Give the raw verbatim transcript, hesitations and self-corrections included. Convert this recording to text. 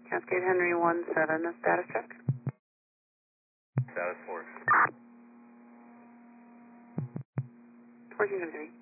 Cascade Henry one seven, a status check. Status four. fourteen twenty-three.